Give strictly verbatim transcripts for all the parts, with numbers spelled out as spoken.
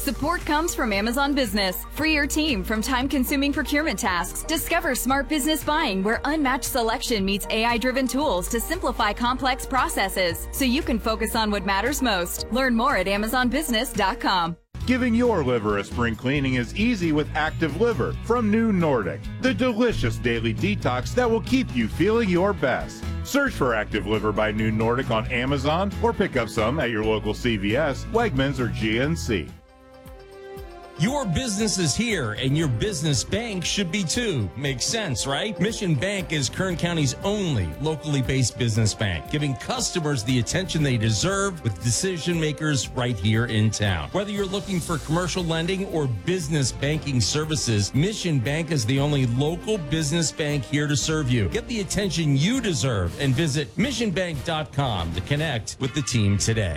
Support comes from Amazon Business. Free your team from time-consuming procurement tasks. Discover smart business buying where unmatched selection meets A I-driven tools to simplify complex processes so you can focus on what matters most. Learn more at amazon business dot com. Giving your liver a spring cleaning is easy with Active Liver from New Nordic, the delicious daily detox that will keep you feeling your best. Search for Active Liver by New Nordic on Amazon or pick up some at your local C V S, Wegmans, or G N C. Your business is here, and your business bank should be too. Makes sense, right? Mission Bank is Kern County's only locally based business bank, giving customers the attention they deserve with decision makers right here in town. Whether you're looking for commercial lending or business banking services, Mission Bank is the only local business bank here to serve you. Get the attention you deserve and visit mission bank dot com to connect with the team today.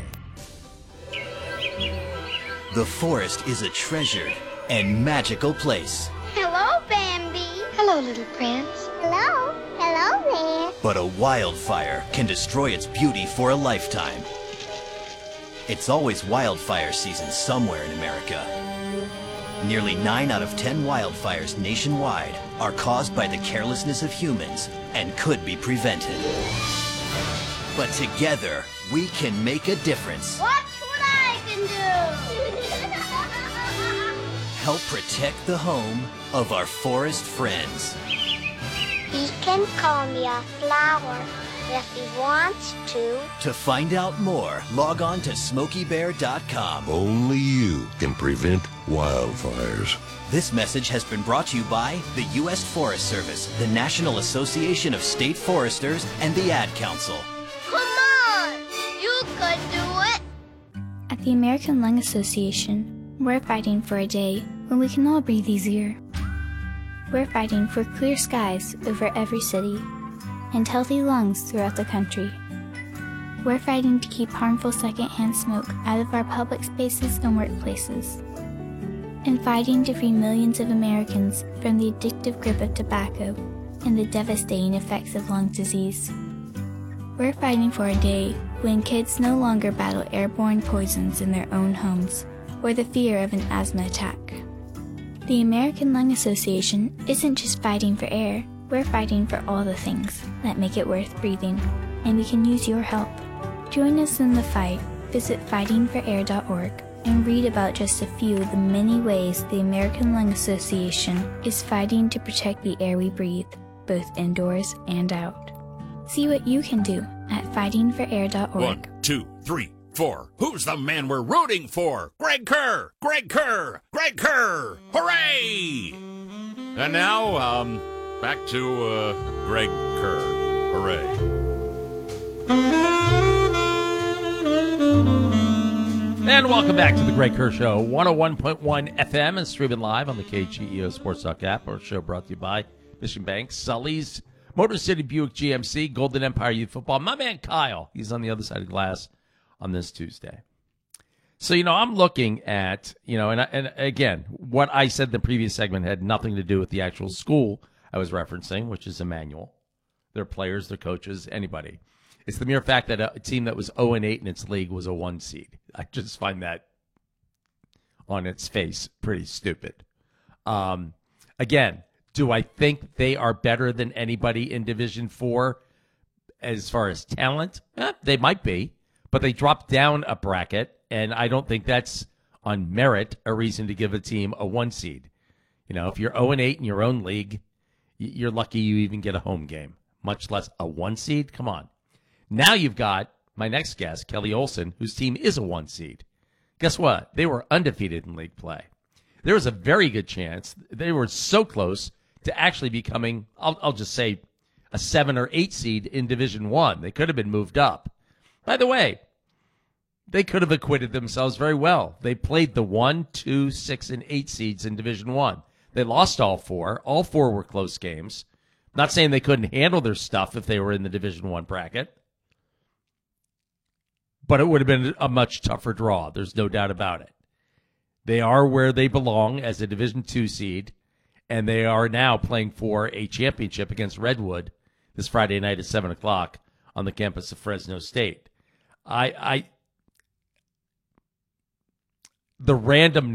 The forest is a treasured and magical place. Hello, Bambi. Hello, little prince. Hello. Hello there. But a wildfire can destroy its beauty for a lifetime. It's always wildfire season somewhere in America. Nearly nine out of ten wildfires nationwide are caused by the carelessness of humans and could be prevented. But together, we can make a difference. Watch what I can do. Help protect the home of our forest friends. He can call me a flower if he wants to. To find out more, log on to smokey bear dot com. Only you can prevent wildfires. This message has been brought to you by the U S Forest Service, the National Association of State Foresters, and the Ad Council. Come on! You could do it! At the American Lung Association, we're fighting for a day when we can all breathe easier. We're fighting for clear skies over every city and healthy lungs throughout the country. We're fighting to keep harmful secondhand smoke out of our public spaces and workplaces, and fighting to free millions of Americans from the addictive grip of tobacco and the devastating effects of lung disease. We're fighting for a day when kids no longer battle airborne poisons in their own homes or the fear of an asthma attack. The American Lung Association isn't just fighting for air, we're fighting for all the things that make it worth breathing, and we can use your help. Join us in the fight. Visit fighting for air dot org and read about just a few of the many ways the American Lung Association is fighting to protect the air we breathe, both indoors and out. See what you can do at fighting for air dot org. One, two, three, four. Who's the man we're rooting for? Greg Kerr! Greg Kerr! Greg Kerr! Hooray! And now, um, back to, uh, Greg Kerr. Hooray. And welcome back to the Greg Kerr Show, one oh one point one F M and streaming live on the K G E O Sports Talk app. Our show brought to you by Mission Bank, Sully's, Motor City Buick G M C, Golden Empire Youth Football. My man Kyle, he's on the other side of the glass on this Tuesday. So, you know, I'm looking at, you know, and, and again, what I said in the previous segment had nothing to do with the actual school I was referencing, which is Emmanuel. Their players, their coaches, anybody. It's the mere fact that a team that was oh and eight in its league was a one seed. I just find that on its face pretty stupid. Um, again, do I think they are better than anybody in Division Four as far as talent? Eh, they might be, but they dropped down a bracket, and I don't think that's on merit a reason to give a team a one seed. You know, if you're oh and eight in your own league, you're lucky you even get a home game, much less a one seed. Come on. Now you've got my next guest, Kelly Olson, whose team is a one seed. Guess what? They were undefeated in league play. There was a very good chance they were so close to actually becoming, I'll, I'll just say, a seven or eight seed in Division One. They could have been moved up. By the way, they could have acquitted themselves very well. They played the one, two, six, and eight seeds in Division One. They lost all four. All four were close games. Not saying they couldn't handle their stuff if they were in the Division One bracket, but it would have been a much tougher draw. There's no doubt about it. They are where they belong as a Division Two seed, and they are now playing for a championship against Redwood this Friday night at seven o'clock on the campus of Fresno State. I, I, the random